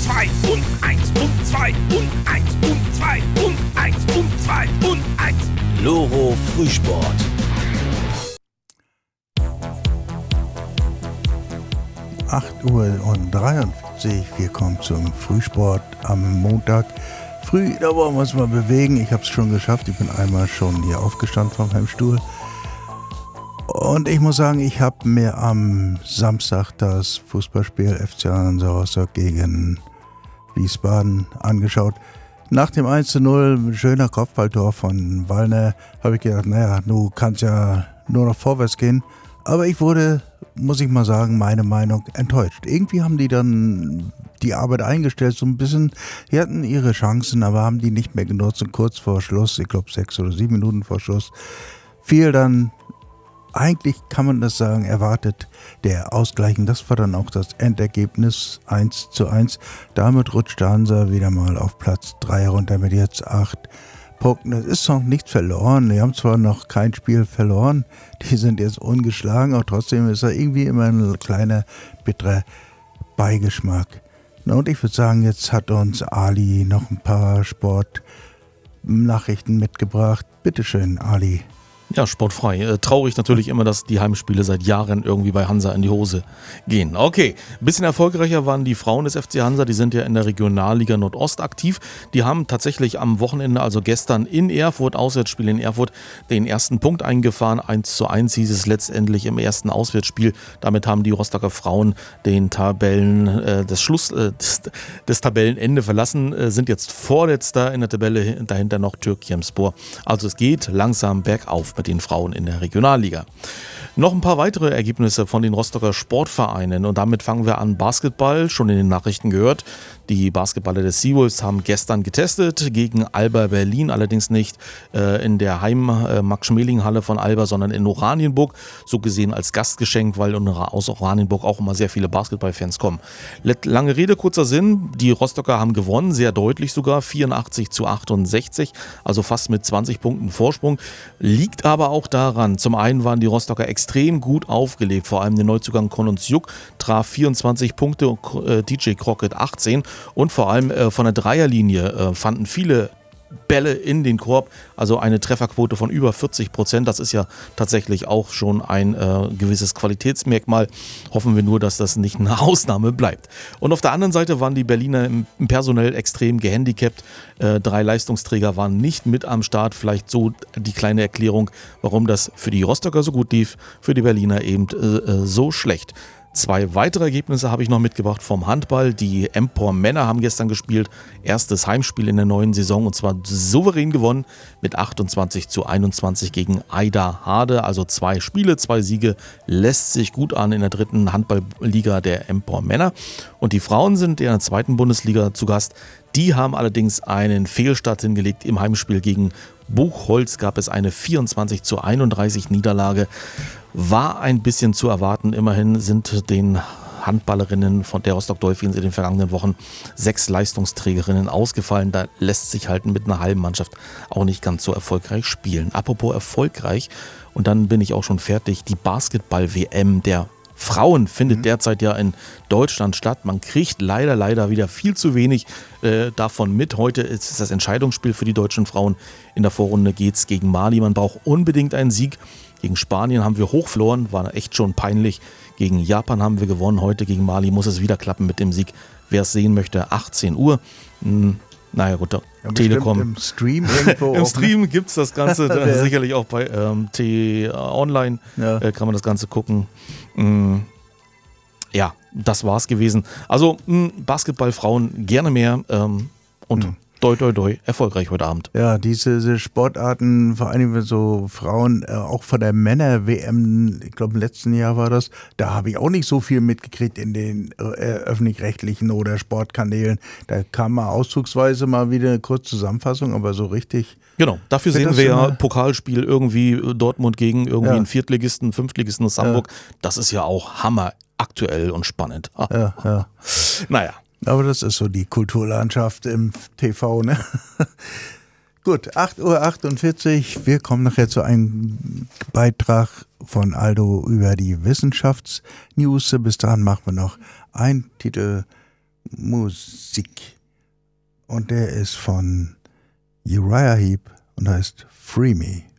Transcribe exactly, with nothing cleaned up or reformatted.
zwei und eins und zwei und eins und zwei und eins und zwei und eins. Loro Frühsport. acht Uhr dreiundvierzig, wir kommen zum Frühsport am Montag. Früh, da wollen wir uns mal bewegen. Ich habe es schon geschafft, ich bin einmal schon hier aufgestanden vom Heimstuhl. Und ich muss sagen, ich habe mir am Samstag das Fußballspiel F C Hansa Rostock gegen Wiesbaden angeschaut. Nach dem eins zu null, ein schöner Kopfballtor von Wallner, habe ich gedacht, naja, du kannst ja nur noch vorwärts gehen. Aber ich wurde, muss ich mal sagen, meine Meinung enttäuscht. Irgendwie haben die dann die Arbeit eingestellt, so ein bisschen. Die hatten ihre Chancen, aber haben die nicht mehr genutzt. Und kurz vor Schluss, ich glaube sechs oder sieben Minuten vor Schluss, fiel dann, eigentlich kann man das sagen, erwartet der Ausgleich. Und das war dann auch das Endergebnis eins zu eins. Damit rutscht Hansa wieder mal auf Platz drei runter mit jetzt acht Punkten. Es ist noch nichts verloren. Die haben zwar noch kein Spiel verloren, die sind jetzt ungeschlagen, aber trotzdem ist da irgendwie immer ein kleiner bitterer Beigeschmack. Na, und ich würde sagen, jetzt hat uns Ali noch ein paar Sportnachrichten mitgebracht. Bitteschön, Ali. Ja, sportfrei. Äh, traurig natürlich immer, dass die Heimspiele seit Jahren irgendwie bei Hansa in die Hose gehen. Okay, ein bisschen erfolgreicher waren die Frauen des F C Hansa, die sind ja in der Regionalliga Nordost aktiv. Die haben tatsächlich am Wochenende, also gestern in Erfurt, Auswärtsspiel in Erfurt, den ersten Punkt eingefahren. eins zu eins hieß es letztendlich im ersten Auswärtsspiel. Damit haben die Rostocker Frauen den Tabellen, äh, das Schluss, äh, des, des Tabellenende verlassen, äh, sind jetzt vorletzter in der Tabelle, dahinter noch Türkiyemspor. Also es geht langsam bergauf mit den Frauen in der Regionalliga. Noch ein paar weitere Ergebnisse von den Rostocker Sportvereinen und damit fangen wir an. Basketball, schon in den Nachrichten gehört. Die Basketballer des Seawolves haben gestern getestet gegen Alba Berlin, allerdings nicht äh, in der Heim-Max-Schmeling-Halle von Alba, sondern in Oranienburg, so gesehen als Gastgeschenk, weil aus Oranienburg auch immer sehr viele Basketballfans kommen. Lange Rede, kurzer Sinn, die Rostocker haben gewonnen, sehr deutlich sogar, vierundachtzig zu achtundsechzig, also fast mit zwanzig Punkten Vorsprung. Liegt aber auch daran, zum einen waren die Rostocker extrem gut aufgelegt, vor allem der Neuzugang Kononsjuk traf vierundzwanzig Punkte und äh, D J Crockett achtzehn. Und vor allem äh, von der Dreierlinie äh, fanden viele Bälle in den Korb, also eine Trefferquote von über vierzig Prozent. Das ist ja tatsächlich auch schon ein äh, gewisses Qualitätsmerkmal. Hoffen wir nur, dass das nicht eine Ausnahme bleibt. Und auf der anderen Seite waren die Berliner im, im personell extrem gehandicapt. Äh, drei Leistungsträger waren nicht mit am Start. Vielleicht so die kleine Erklärung, warum das für die Rostocker so gut lief, für die Berliner eben äh, so schlecht. Zwei weitere Ergebnisse habe ich noch mitgebracht vom Handball. Die Empor Männer haben gestern gespielt. Erstes Heimspiel in der neuen Saison und zwar souverän gewonnen mit achtundzwanzig zu einundzwanzig gegen Aida Hade. Also zwei Spiele, zwei Siege, lässt sich gut an in der dritten Handballliga der Empor Männer. Und die Frauen sind in der zweiten Bundesliga zu Gast. Die haben allerdings einen Fehlstart hingelegt. Im Heimspiel gegen Buchholz gab es eine vierundzwanzig zu einunddreißig Niederlage. War ein bisschen zu erwarten. Immerhin sind den Handballerinnen von der Rostock Dolphins in den vergangenen Wochen sechs Leistungsträgerinnen ausgefallen. Da lässt sich halt mit einer halben Mannschaft auch nicht ganz so erfolgreich spielen. Apropos erfolgreich, und dann bin ich auch schon fertig, die Basketball-W M der Frauen findet mhm. derzeit ja in Deutschland statt. Man kriegt leider, leider wieder viel zu wenig äh, davon mit. Heute ist das Entscheidungsspiel für die deutschen Frauen. In der Vorrunde geht es gegen Mali. Man braucht unbedingt einen Sieg. Gegen Spanien haben wir hoch verloren, war echt schon peinlich. Gegen Japan haben wir gewonnen. Heute gegen Mali muss es wieder klappen mit dem Sieg. Wer es sehen möchte, achtzehn Uhr. Hm. Naja gut, ja, Telekom. Im Stream irgendwo. Im Stream gibt es das Ganze, da, sicherlich auch bei ähm, T Online ja. äh, kann man das Ganze gucken. Mm, ja, das war's gewesen. Also mh, Basketballfrauen gerne mehr ähm, und mhm. doi doi doi, erfolgreich heute Abend. Ja, diese, diese Sportarten, vor allem so Frauen, äh, auch von der Männer-W M, ich glaube im letzten Jahr war das, da habe ich auch nicht so viel mitgekriegt in den äh, öffentlich-rechtlichen oder Sportkanälen. Da kam mal auszugsweise mal wieder eine kurze Zusammenfassung, aber so richtig... Genau, dafür sehen wir ja Pokalspiel irgendwie Dortmund gegen irgendwie ja. einen Viertligisten, Fünftligisten aus Hamburg. Ja. Das ist ja auch hammer aktuell und spannend. Ah. Ja, ja. Naja. Aber das ist so die Kulturlandschaft im T V, ne? Gut, acht Uhr achtundvierzig. Wir kommen nachher zu einem Beitrag von Aldo über die Wissenschaftsnews. Bis dahin machen wir noch einen Titel Musik. Und der ist von Uriah Heep und heißt Free Me.